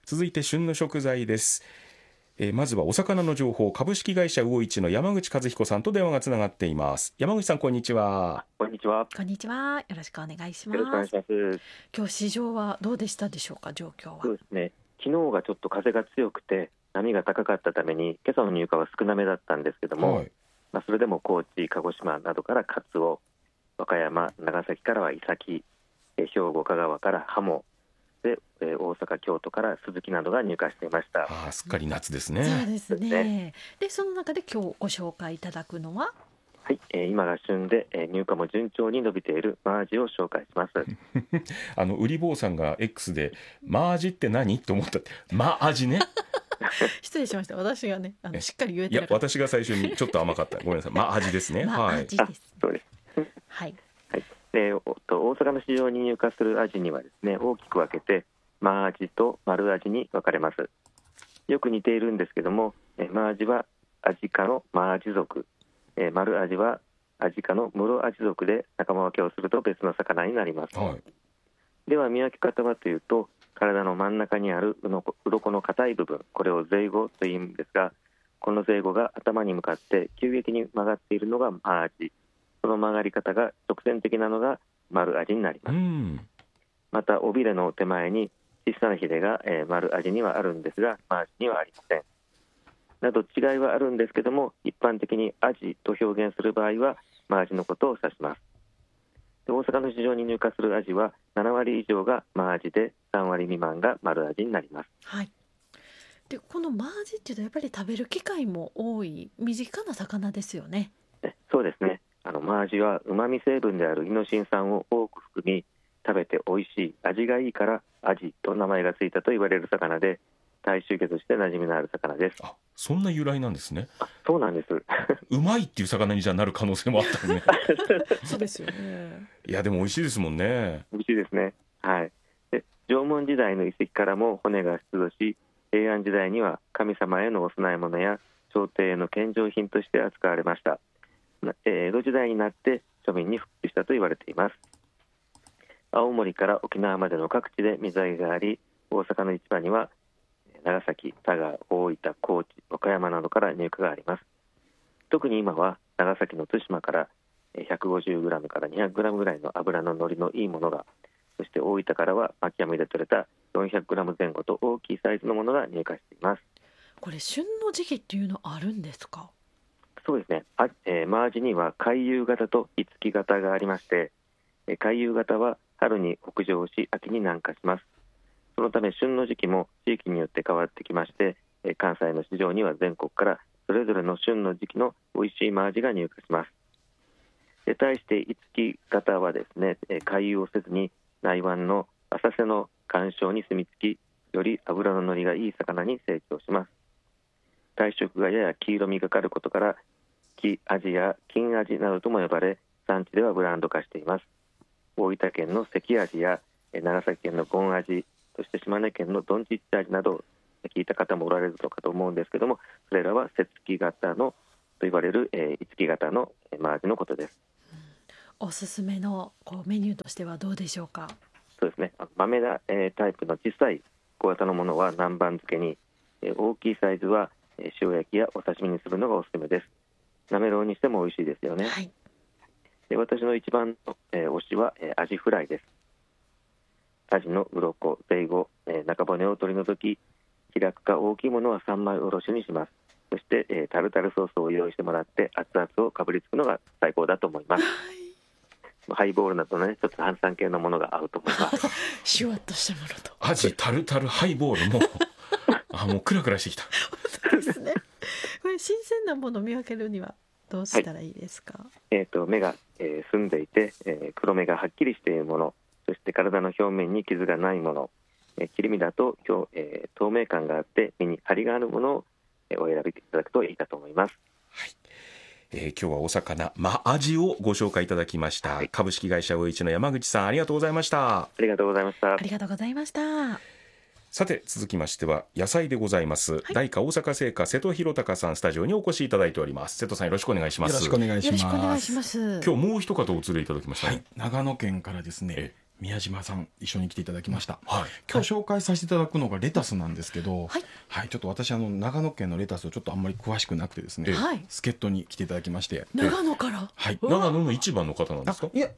続いて旬の食材です。まずはお魚の情報、株式会社魚市の山口和彦さんと電話がつながっています。山口さん、こんにちは。 こんにちは。 こんにちは。よろしくお願いしよろしくお願ます。 いします。 今日市場はどうでしたでしょうか、状況は。 そうですね。昨日がちょっと風が強くて波が高かったために今朝の入荷は少なめだったんですけども、それでも高知、鹿児島などからカツオ、和歌山、長崎からはイサキ、兵庫、香川からハモで、大阪、京都からスズキなどが入荷していました。 すっかり夏ですね。 そうですね。で、その中で今日ご紹介いただくのは、 はい、今が旬で、入荷も順調に伸びているマアジを紹介します。 売り坊さんが X でマアジって何と思ったって、マアジね。 失礼しました。私がね、しっかり言えてなかった。 いや、私が最初にちょっと甘かった。ごめんなさい。マアジですね。 マアジです。 そうです。 はい。 はい。で、大阪の市場に入荷するアジにはですね、大きく分けてマアジと丸アジに分かれます。よく似ているんですけども、マアジはアジ科のマアジ属、丸アジはアジ科のムロアジ属で仲間分けをすると別の魚になります。では見分け方はというと、体の真ん中にある鱗の硬い部分、これをゼイゴというんですが、このゼイゴが頭に向かって急激に曲がっているのがマアジ、その曲がり方が直線的なのが丸アジになります。また尾びれの手前に小さなヒレが、丸アジにはあるんですが、マアジにはありません。など違いはあるんですけども、一般的にアジと表現する場合はマアジのことを指します。で、大阪の市場に入荷するアジは7割以上がマアジで3割未満が丸アジになります。 はい。で、このマアジっていうとやっぱり食べる機会も多い身近な魚ですよね。 そうですね。マアジはうまみ成分であるイノシン酸を多く含み、食べて美味しい、味がいいからアジと名前がついたと言われる魚で、大衆魚として馴染みのある魚です。 そんな由来なんですね。 そうなんです。 うまいっていう魚にじゃなる可能性もあったね。 そうですよね。 いや、でも美味しいですもんね。 美味しいですね。はい。で、縄文時代の遺跡からも骨が出土し、平安時代には神様へのお供え物や朝廷への献上品として扱われました。江戸時代になって庶民に普及したと言われています。青森から沖縄までの各地で水揚げがあり、大阪の市場には長崎、佐賀、大分、高知、和歌山などから入荷があります。特に今は長崎の対馬から 150g から 200g ぐらいの脂の乗りのいいものが、そして大分からは巻き網で取れた 400g 前後と大きいサイズのものが入荷しています。 これ旬の時期っていうのあるんですか？ そうですね。マアジには回遊型と五木型がありまして、回遊型は春に北上し秋に南下します。そのため旬の時期も地域によって変わってきまして、関西の市場には全国からそれぞれの旬の時期の美味しいマアジが入荷します。で、対して五木型はですね、回遊をせずに内湾の浅瀬の岩礁に住み着き、より脂の乗りがいい魚に成長します。体色がやや黄色みがかることから黄アジや金アジなどとも呼ばれ、産地ではブランド化しています。大分県の関アジや長崎県のゴンアジ、そして島根県のドンチッチアジなど聞いた方もおられるのかと思うんですけども、それらは節木型のと言われる五木型のマアジのことです。 おすすめのメニューとしてはどうでしょうか？ そうですね。豆だ、タイプの小さい小型のものは南蛮漬けに、大きいサイズは塩焼きやお刺身にするのがおすすめです。なめろうにしても美味しいですよね。 はい。 で、私の一番の、推しは、アジフライです。アジの鱗、ゼイゴ、中骨を取り除き、開くか大きいものは3枚おろしにします。そして、タルタルソースを用意してもらって熱々をかぶりつくのが最高だと思います。ハイボールなどね、ちょっと炭酸系のものが合うと思います。 シュワッとしたものと。 アジタルタルハイボールももうクラクラしてきた。 そうですね。これ新鮮なものを見分けるにはどうしたらいいですか？ 目が、澄んでいて、黒目がはっきりしているもの、そして体の表面に傷がないもの、切り身だと透明感があって身に張りがあるものを、お選びいただくといいかと思います。 はい。今日はお魚マアジをご紹介いただきました、株式会社魚市の山口さん、ありがとうございました。 ありがとうございました。 ありがとうございました。 さて続きましては野菜でございます、大花大阪製菓瀬戸弘隆さん、スタジオにお越しいただいております。瀬戸さん、よろしくお願いします。 よろしくお願いします。 よろしくお願いします。 今日もう一方お連れいただきましたね。 長野県からですね、 宮島さん一緒に来ていただきました。 はい。 今日紹介させていただくのがレタスなんですけど、 はいはい、ちょっと私長野県のレタスをちょっとあんまり詳しくなくてですね、 はい助っ人に来ていただきまして、 長野からはい、 うわ長野の一番の方なんですか？ いや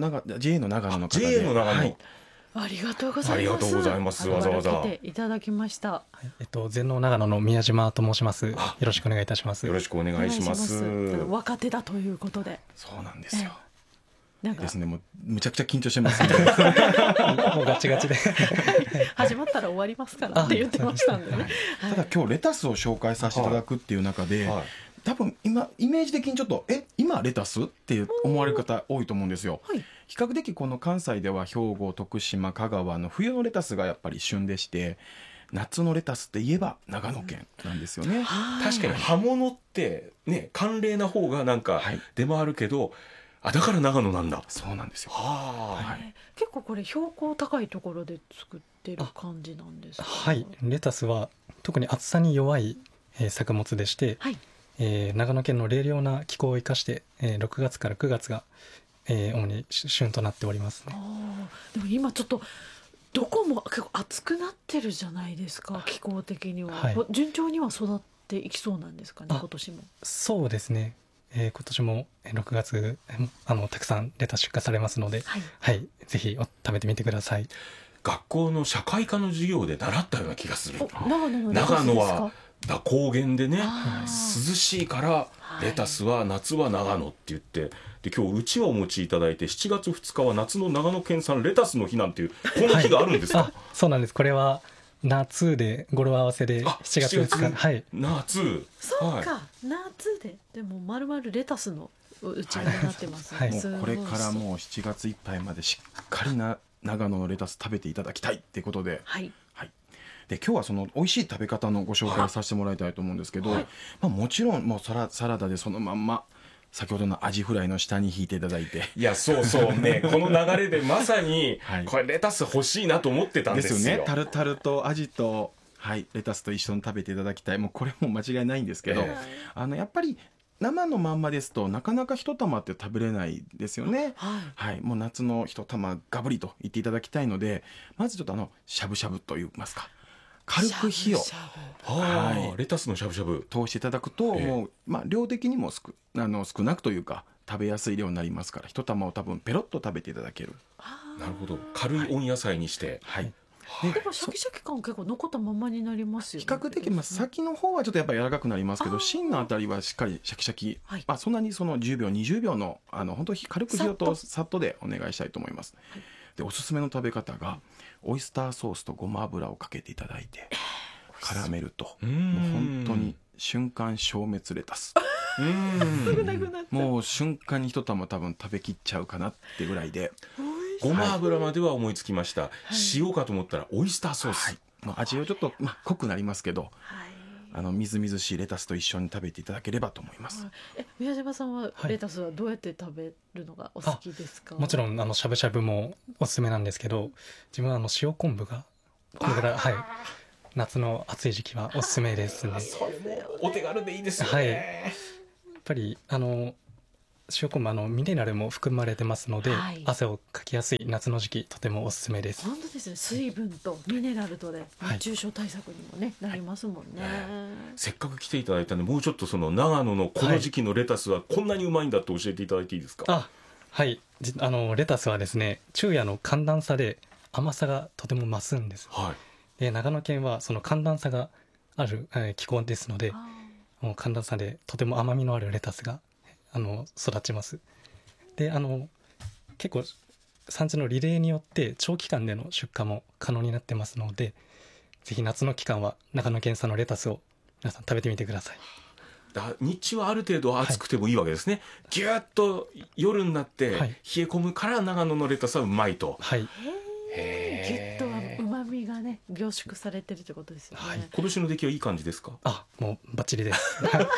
JA の長野の方で、 JA の長野、 はい、 ありがとうございます。 ありがとうございますわざわざ来ていただきました。 全農長野の宮島と申します。よろしくお願いいたします。 よろしくお願いします。 お願いします。若手だということで。 そうなんですよ。 なんかですね、もうむちゃくちゃ緊張してますね。 もうガチガチで始まったら終わりますからって言ってましたんでね。 ただ今日レタスを紹介させていただくっていう中で、 はい。 多分今イメージ的にちょっと今レタスって思われる方多いと思うんですよ。 はい。 比較的この関西では兵庫、徳島、香川の冬のレタスがやっぱり旬でして、夏のレタスって言えば長野県なんですよね。 確かに葉物ってね、寒冷な方がなんかはい、 出回るけど、あ、だから長野なんだ。 そうなんですよ。 はあ。 はい結構これ標高高いところで作ってる感じなんですか？ はいレタスは特に暑さに弱い、作物でして、 はい。 長野県の冷涼な気候を生かして、6月から9月が、主に旬となっておりますね。 でも今ちょっとどこも結構暑くなってるじゃないですか、気候的には、 はい順調には育っていきそうなんですかね、今年も。 そうですね、今年も6月たくさんレタス出荷されますので、 はい。 はいぜひ食べてみてください。 学校の社会科の授業で習ったような気がする。 長野のレタスですか？ 長野は高原でね、 あー涼しいからレタスは夏は長野って言って、で今日うちわをお持ちいただいて、7月2日は夏の長野県産レタスの日なんていうこの日があるんですか？ あそうなんです。これは夏で語呂合わせであ 7月2 7 日、はい夏。 そうか、 はい夏でも丸々レタスのうちわになってますね、 はいすごいもうこれからもう7月いっぱいまでしっかり長野のレタス食べていただきたいっていうことで、 はい。 で今日はその美味しい食べ方のご紹介させてもらいたいと思うんですけど、 はいもちろんもうサラダでそのまんま先ほどのアジフライの下に引いていただいて、 いやそうそうね、この流れでまさにはいこれレタス欲しいなと思ってたんでですよ。 すよね。タルタルとアジと、はい、レタスと一緒に食べていただきたい。もうこれも間違いないんですけど、 えやっぱり生のまんまですとなかなか一玉って食べれないですよね。 はい。 はい、もう夏の一玉ガブリと言っていただきたいので、まずちょっとしゃぶしゃぶといいますか、軽く火をしゃぶしゃはいはあ、レタスのしゃぶしゃぶ。 通していただくと、 ええもう、量的にも少なくというか食べやすい量になりますから、一玉を多分ペロッと食べていただける。 ぶ。 なるほど、軽い温野菜にして。 はい、 でもシャキシャキ感結構残ったままになりますよね。 比較的、先の方はちょっとやっぱり柔らかくなりますけど、 あー芯のあたりはしっかりシャキシャキ、 はいそんなにその10秒20秒の本当に軽く火を通すさっとでお願いしたいと思います。 はいでおすすめの食べ方がオイスターソースとごま油をかけていただいて絡めると、 うもう本当に瞬間消滅レタスすぐなくなっちゃう。 もう瞬間に一玉多分食べきっちゃうかなってぐらいで、 美味しいごま油までは思いつきました、 い塩かと思ったらオイスターソース、 はい、もう味はちょっと、濃くなりますけど、 はいみずみずしいレタスと一緒に食べていただければと思います。 宮島さんははいレタスはどうやって食べるのがお好きですか？ もちろんしゃぶしゃぶもおすすめなんですけど、自分は塩昆布がこれからはい夏の暑い時期はおすすめですね。やっそれもお手軽でいいですよね、 はいぱり塩昆布ミネラルも含まれてますので、 はい汗をかきやすい夏の時期とてもおすすめです。 本当ですね、水分とミネラルとではい熱中症対策にもね、なりますもんね。 せっかく来ていただいたんで、もうちょっとその長野のこの時期のレタスはこんなにうまいんだって教えていただいていいですか？ はいレタスはですね、昼夜の寒暖差で甘さがとても増すんです。 はいで長野県はその寒暖差がある、気候ですので、 あもう寒暖差でとても甘みのあるレタスが育ちます。で結構産地のリレーによって長期間での出荷も可能になってますので、ぜひ夏の期間は長野県産のレタスを皆さん食べてみてください。 日中はある程度暑くてもいいわけですね、ぎゅっと夜になって冷はいえ込むから長野のレタスはうまいと、 はい、 へーぎゅっと旨味がね凝縮されてるってことですよね。 はい今年の出来はいい感じですか？ もうバッチリです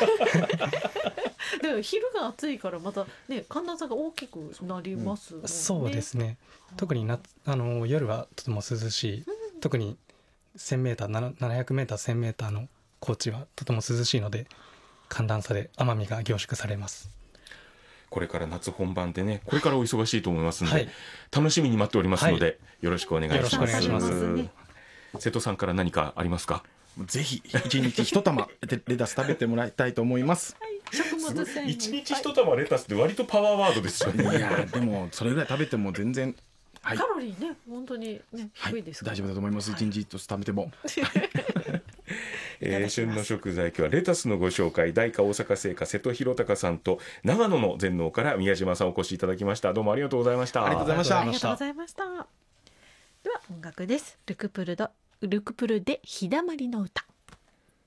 でも昼が暑いからまたね寒暖差が大きくなりますもんね。 そうですね。特に夜はとても涼しい、特に 1000m、700m、1000m の高地はとても涼しいので、寒暖差で甘みが凝縮されます。 これから夏本番でね、これからお忙しいと思いますので、 はい楽しみに待っておりますので、よろしくお願いします。 よろしくお願いします瀬戸さんから何かありますか？ ぜひ1日1玉レタス食べてもらいたいと思います食物繊維一日一玉レタスって割とパワーワードですよいね。 やでもそれぐらい食べても全然はいカロリーね本当にねはい低いですから、 大丈夫だと思います。1日1つ食べても旬の食材、今日はレタスのご紹介、大花大阪製菓瀬戸弘隆さんと長野の全農から宮島さんお越しいただきました。どうもありがとうございました。 ありがとうございましたありがとうございました。では音楽です。ルクプルで日だまりの歌。